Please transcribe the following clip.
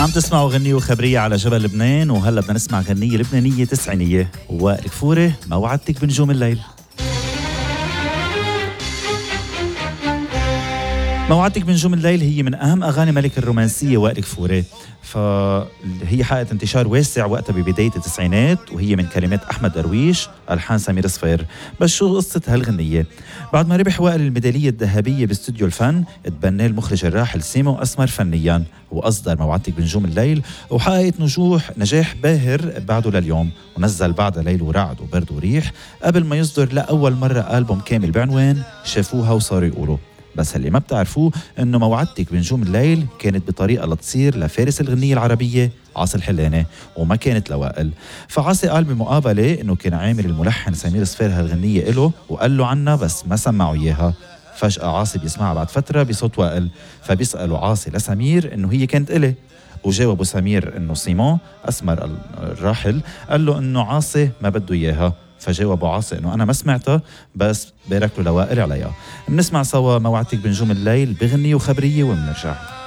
عم تسمعوا غنية وخبرية على جبل لبنان، وهلا بدنا نسمع غنية لبنانية تسعينية. وائل كفوري ما وعدتك بنجوم الليل. ما وعدتك بنجوم الليل هي من أهم أغاني ملك الرومانسية وائل كفوري، فهي حققت انتشار واسع وقتها ببداية التسعينات، وهي من كلمات أحمد درويش ألحان سمير صفير. بس شو قصة هالغنية؟ بعد ما ربح وائل الميدالية الذهبية باستوديو الفن، تبناه المخرج الراحل سيمو أسمر فنيا، وأصدر ما وعدتك بنجوم الليل، وحققت نجاح باهر بعده لليوم، ونزل بعدها ليل ورعد وبرد وريح قبل ما يصدر لأول مرة ألبوم كامل بعنوان شافوها وصاروا يقولوا. بس اللي ما بتعرفوه انه موعدتك بنجوم الليل كانت بطريقه لتصير لفارس الغنيه العربيه عاصي الحلاني، وما كانت لوائل. فعاصي قال بمقابله انه كان عامل الملحن سمير صفير هالغنيه له وقال له عنها، بس ما سمعوا اياها. فجاه عاصي بيسمعها بعد فتره بصوت وائل، فبيسالوا عاصي لسمير انه هي كانت إلي، وجاوبوا سمير انه سيمون اسمر الراحل قال له انه عاصي ما بده اياها. فجاوبوا عاصي انه انا ما سمعتها، بس بارك له لوائل عليها. بنسمع سوا ما وعدتك بنجوم الليل بغنية وخبرية وبنرجع.